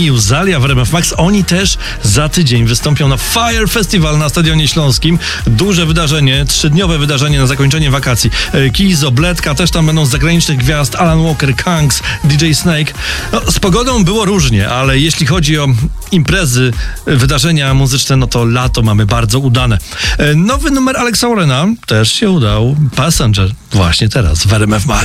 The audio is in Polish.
i Uzalia w RMF Max. Oni też za tydzień wystąpią na Fire Festival na Stadionie Śląskim. Duże wydarzenie, 3-dniowe wydarzenie na zakończenie wakacji. Kizo, Bledka, też tam będą z zagranicznych gwiazd, Alan Walker, Kangs, DJ Snake. No, z pogodą było różnie, ale jeśli chodzi o imprezy, wydarzenia muzyczne, no to lato mamy bardzo udane. Nowy numer Alexa Warrena też się udał. Passenger właśnie teraz w RMF Max.